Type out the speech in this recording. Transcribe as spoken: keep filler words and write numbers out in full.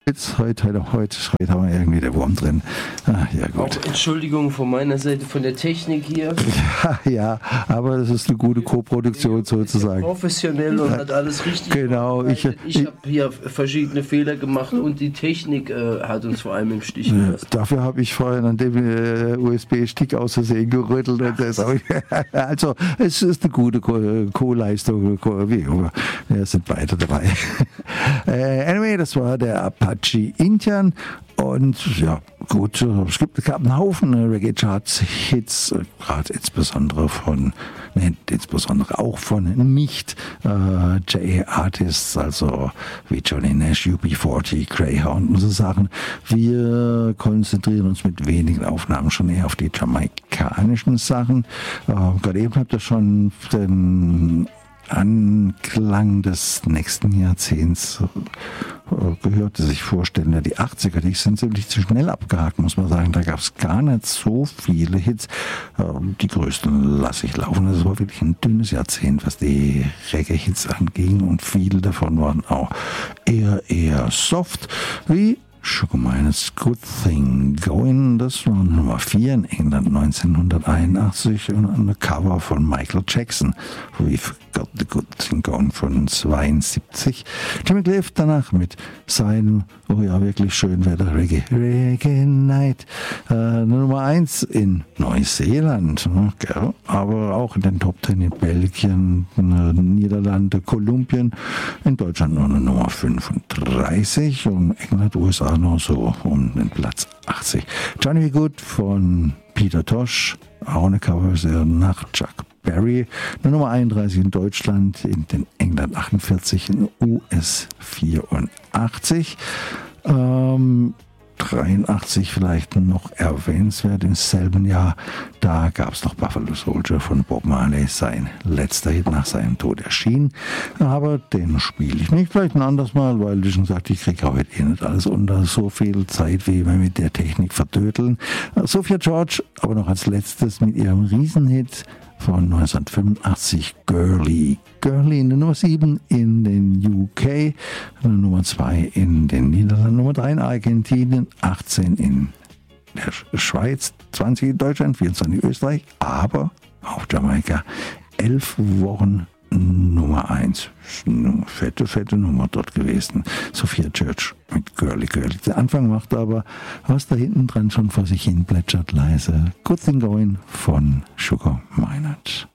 Jetzt, heute, heute, heute, heute haben wir irgendwie der Wurm drin. Ah, ja, gut. Auch Entschuldigung von meiner Seite, von der Technik hier. Ja, ja, aber das ist eine gute Co-Produktion sozusagen. Professionell und hat alles richtig genau, gemacht. Ich, ich habe hier verschiedene Fehler gemacht und die Technik äh, hat uns vor allem im Stich gelassen. Dafür habe ich vorhin an dem äh, U S B-Stick aus Versehen gerüttelt. Und das auch, also es ist eine gute Co-Leistung. Co wir sind beide dabei. äh, anyway, das war der Apache Indian und ja gut, es gibt, es gab einen Haufen Reggae-Charts-Hits, gerade insbesondere von, ne, insbesondere auch von nicht äh, J A-Artists, also wie Johnny Nash, U B vierzig, Greyhound und so Sachen. Wir konzentrieren uns mit wenigen Aufnahmen schon eher auf die jamaikanischen Sachen. Äh, gerade eben habt ihr schon den Anklang des nächsten Jahrzehnts gehört, sich vorstellen, ja, die achtziger, die sind ziemlich zu schnell abgehakt, muss man sagen. Da gab es gar nicht so viele Hits. Die größten lasse ich laufen. Das war wirklich ein dünnes Jahrzehnt, was die Reggae-Hits anging und viele davon waren auch eher, eher soft, wie Sugar Minot's Good Thing Going, das war Nummer vier in England neunzehnhunderteinundachtzig und ein Cover von Michael Jackson, We've Got the Good Thing Going von zweiundsiebzig. Jimmy Cliff danach mit seinem, oh ja, wirklich schön Wetter, Reggae, Reggae Night, äh, Nummer eins in Neuseeland, okay, aber auch in den Top Ten in Belgien, Niederlande, Kolumbien, in Deutschland nur eine Nummer fünfunddreißig und England, U S A noch so um den Platz achtzig. Johnny B. Good von Peter Tosh, auch eine Coverversion nach Chuck Berry, eine Nummer einunddreißig in Deutschland, in den England achtundvierzig, in U S vierundachtzig. Ähm, dreiundachtzig vielleicht noch erwähnenswert, im selben Jahr, da gab es noch Buffalo Soldier von Bob Marley, sein letzter Hit nach seinem Tod erschien, aber den spiele ich nicht, vielleicht ein anderes Mal, weil, wie schon gesagt, ich kriege heute eh nicht alles unter so viel Zeit, wie wir mit der Technik verdödeln. Sophia George, aber noch als letztes mit ihrem Riesenhit von neunzehnhundertfünfundachtzig, Girly. Girly in der Nummer sieben in den U K, Nummer zwei in den Niederlanden, Nummer drei in Argentinien, achtzehn in der Schweiz, zwanzig in Deutschland, vierundzwanzig in Österreich, aber auf Jamaika elf Wochen Nummer eins. Eine fette, fette Nummer dort gewesen. Sophia Church mit Girly Girly. Der Anfang macht aber, was da hinten dran schon vor sich hin plätschert leise. Good Thing Going von Sugar Minott.